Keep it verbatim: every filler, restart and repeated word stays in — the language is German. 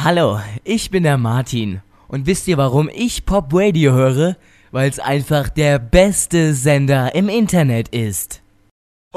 Hallo, ich bin der Martin. Und wisst ihr, warum ich Pop Radio höre? Weil es einfach der beste Sender im Internet ist.